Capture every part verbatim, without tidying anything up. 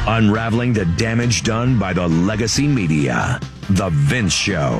Unraveling the damage done by the legacy media. The Vince Show.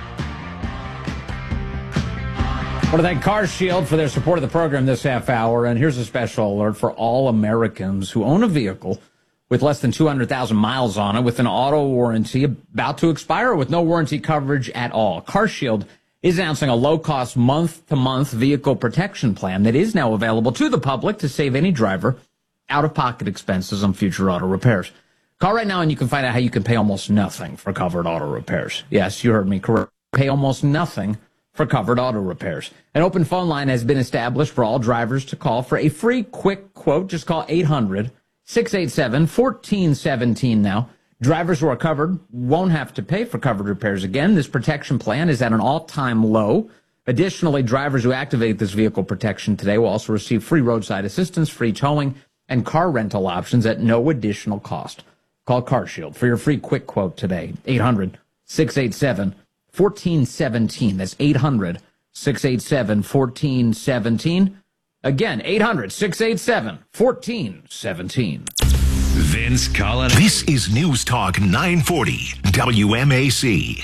I want to thank Car Shield for their support of the program this half hour. And here's a special alert for all Americans who own a vehicle with less than two hundred thousand miles on it, with an auto warranty about to expire, with no warranty coverage at all. Car Shield is announcing a low-cost month-to-month vehicle protection plan that is now available to the public to save any driver out-of-pocket expenses on future auto repairs. Call right now and you can find out how you can pay almost nothing for covered auto repairs. Yes, you heard me correct. Pay almost nothing for covered auto repairs. An open phone line has been established for all drivers to call for a free quick quote. Just call eight hundred, six eight seven, one four one seven now. Drivers who are covered won't have to pay for covered repairs again. This protection plan is at an all-time low. Additionally, drivers who activate this vehicle protection today will also receive free roadside assistance, free towing, and car rental options at no additional cost. Call Car Shield for your free quick quote today. eight hundred, six eight seven, one four one seven. That's eight hundred, six eight seven, one four one seven. Again, eight hundred, six eight seven, one four one seven. Vince Coglianese. This is News Talk nine forty W M A C.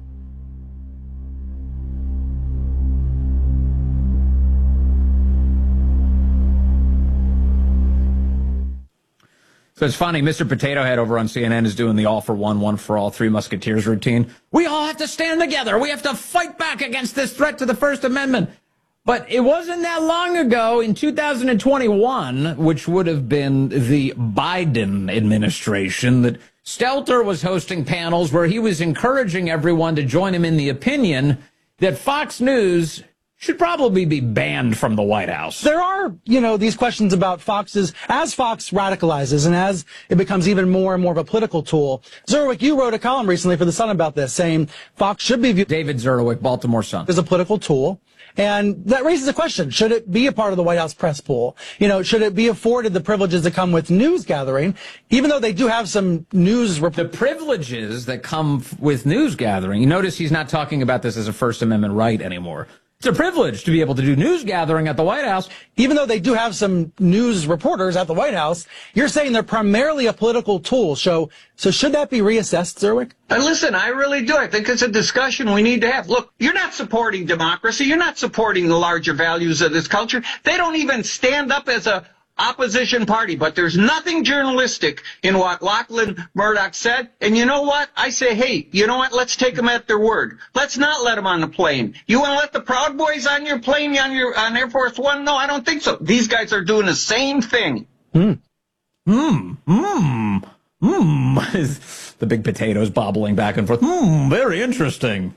So it's funny, Mister Potato Head over on C N N is doing the all for one, one for all, Three Musketeers routine. We all have to stand together. We have to fight back against this threat to the First Amendment. But it wasn't that long ago, in two thousand twenty-one, which would have been the Biden administration, that Stelter was hosting panels where he was encouraging everyone to join him in the opinion that Fox News should probably be banned from the White House. There are, you know, these questions about Fox's, as Fox radicalizes and as it becomes even more and more of a political tool. Zerwick, you wrote a column recently for The Sun about this, saying Fox should be viewed David Zerwick, Baltimore Sun, as a political tool. And that raises a question. Should it be a part of the White House press pool? You know, should it be afforded the privileges that come with news gathering, even though they do have some news... Rep- the privileges that come f- with news gathering. You notice he's not talking about this as a First Amendment right anymore. It's a privilege to be able to do news gathering at the White House. Even though they do have some news reporters at the White House, you're saying they're primarily a political tool. So, so should that be reassessed, Zerwick? And listen, I really do. I think it's a discussion we need to have. Look, you're not supporting democracy. You're not supporting the larger values of this culture. They don't even stand up as a opposition party, but there's nothing journalistic in what Lachlan Murdoch said. And you know what? I say, hey, you know what? Let's take them at their word. Let's not let them on the plane. You want to let the Proud Boys on your plane, on your on Air Force One? No, I don't think so. These guys are doing the same thing. Hmm. Hmm. Hmm. Hmm. The big potatoes bobbling back and forth. Hmm. Very interesting.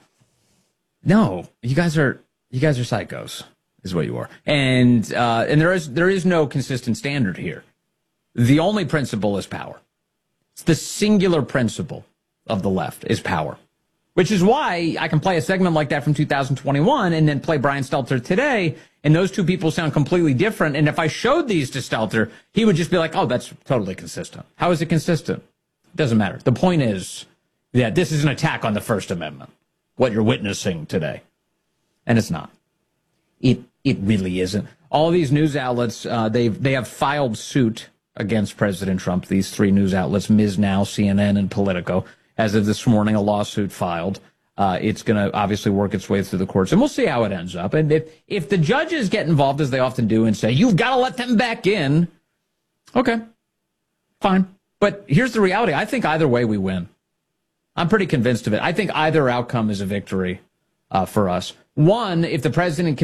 No, you guys are you guys are psychos. Is what you are. And uh, and there is there is no consistent standard here. The only principle is power. It's the singular principle of the left is power, which is why I can play a segment like that from two thousand twenty-one and then play Brian Stelter today, and those two people sound completely different. And if I showed these to Stelter, he would just be like, oh, that's totally consistent. How is it consistent? It doesn't matter. The point is that this is an attack on the First Amendment, what you're witnessing today. And it's not. It It really isn't. All these news outlets, uh, they they have filed suit against President Trump. These three news outlets, Miz Now, C N N, and Politico. As of this morning, a lawsuit filed. Uh, it's going to obviously work its way through the courts, and we'll see how it ends up. And if if the judges get involved, as they often do, and say, you've got to let them back in, okay, fine. But here's the reality. I think either way we win. I'm pretty convinced of it. I think either outcome is a victory uh, for us. One, if the president